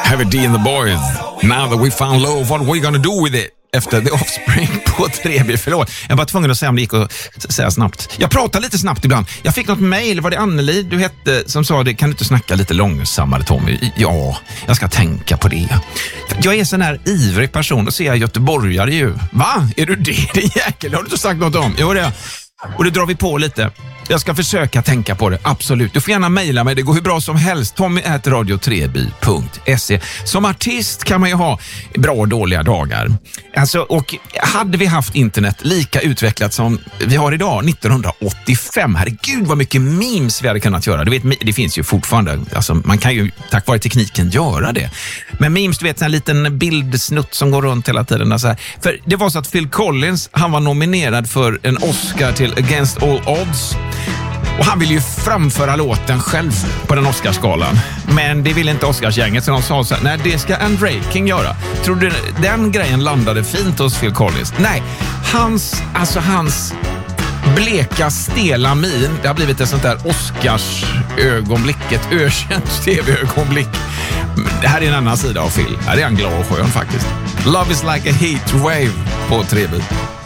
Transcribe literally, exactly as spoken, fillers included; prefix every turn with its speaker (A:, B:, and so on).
A: Heavy D and the Boys. Now that we found love, what are we gonna do with it? Efter The Offspring på tre B. Förlåt, jag var tvungen att säga om det gick att säga snabbt. Jag pratar lite snabbt ibland. Jag fick något mejl, var det Anneli du hette, som sa det, kan du inte snacka lite långsammare, Tommy? Ja, jag ska tänka på det. Jag är sån här ivrig person och ser jag göteborgare ju. Va? Är du det? Det är jäkel, har du inte sagt något om? Jo, det är. Och det drar vi på lite. Jag ska försöka tänka på det, absolut. Du får gärna mejla mig, det går hur bra som helst. Tommy at radio tre b punkt se. Som artist kan man ju ha bra och dåliga dagar. Alltså, och hade vi haft internet lika utvecklat som vi har idag, nittonhundraåttiofem, herregud vad mycket memes vi hade kunnat göra. Du vet, det finns ju fortfarande, alltså, man kan ju tack vare tekniken göra det. Men memes, du vet, en liten bildsnutt som går runt hela tiden. Så här. För det var så att Phil Collins, han var nominerad för en Oscar till Against All Odds. Och han ville ju framföra låten själv på den Oscarsgalan. Men det ville inte Oscarsgänget, så de sa så här: nej, det ska Ann Raking göra. Tror du den grejen landade fint hos Phil Collins? Nej, hans, alltså hans bleka, stela min, det har blivit ett sånt där Oscars-ögonblick, ett ökänt tv-ögonblick. Det här är en annan sida av Phil. Här är han glad och skön faktiskt. Love is like a heat wave på tre B.